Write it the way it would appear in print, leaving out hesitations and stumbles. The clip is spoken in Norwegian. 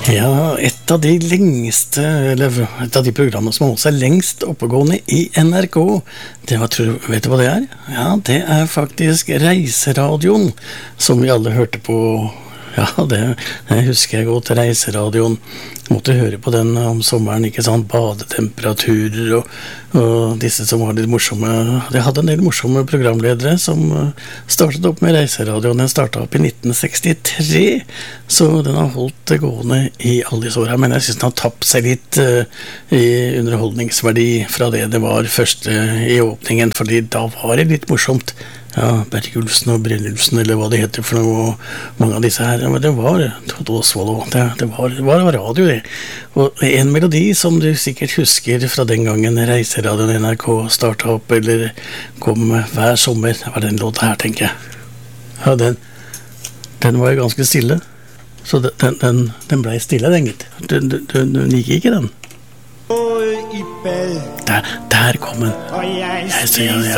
Ja, et av de lengste, eller et av de programmene som også lengst oppegående i NRK, vet du hva det er? Ja, det er faktisk Reiseradioen, som vi alle hørte på. Ja, det husker jeg godt, Reiseradioen. Måtte høre på den om sommeren, ikke sant, badetemperaturer og disse som var litt morsomme. De hadde en del morsomme programledere som startet opp med Reiseradioen. Den startet opp i 1963, så den har holdt det gående i alle disse årene. Men jeg synes den har tapt seg litt i underholdningsverdi fra det var første i åpningen, fordi da var det litt morsomt. Ja, Bergulfsen og Brennulfsen, eller hva det heter for noe, mange av disse her, men det var Toto Osvald, det var radio det. Og en melodi som du sikkert husker fra den gangen Reiseradioen NRK startet opp, eller kom hver sommer, det var den låta her, tenker jeg. Ja, den var jo ganske stille, så den ble stille, den gitt. Du liker ikke den? Der kom den. Jeg